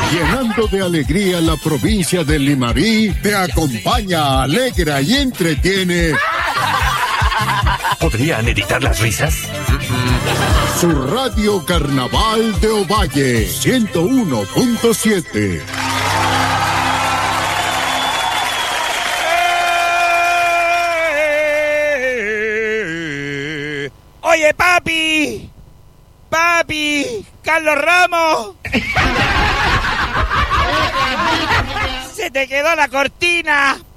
Llenando de alegría la provincia de Limarí, te acompaña, alegra y entretiene. ¿Podrían editar las risas? Su radio Carnaval de Ovalle, 101.7. Oye, papi, Carlos Ramos, se te quedó la cortina